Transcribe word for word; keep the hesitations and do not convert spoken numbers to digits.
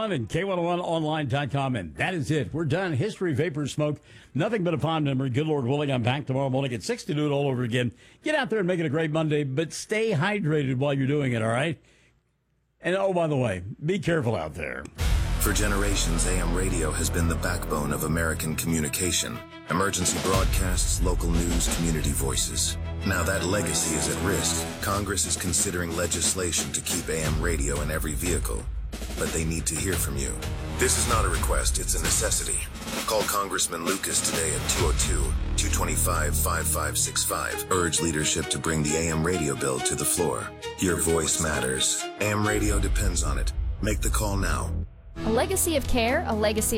one and K one oh one online dot com. And that is it. We're done. History, vapor, smoke. Nothing but a fond memory. Good Lord willing, I'm back tomorrow morning at six to do it all over again. Get out there and make it a great Monday, but stay hydrated while you're doing it, all right? And, oh, by the way, be careful out there. For generations, A M radio has been the backbone of American communication. Emergency broadcasts, local news, community voices. Now that legacy is at risk. Congress is considering legislation to keep A M radio in every vehicle. But they need to hear from you. This is not a request, it's a necessity. Call Congressman Lucas today at two oh two, two two five, five five six five. Urge leadership to bring the A M radio bill to the floor. Your voice matters. A M radio depends on it. Make the call now. A legacy of care, a legacy